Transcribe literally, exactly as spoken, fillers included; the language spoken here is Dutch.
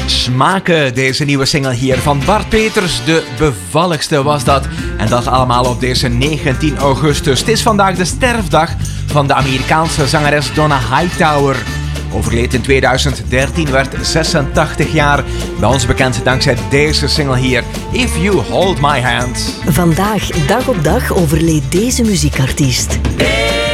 Smaken, deze nieuwe single hier van Bart Peters. De bevalligste was dat. En dat allemaal op deze negentien augustus. Het is vandaag de sterfdag van de Amerikaanse zangeres Donna Hightower. Overleed in tweeduizend dertien, werd zesentachtig jaar. Bij ons bekend dankzij deze single hier, If You Hold My Hand. Vandaag, dag op dag, overleed deze muziekartiest.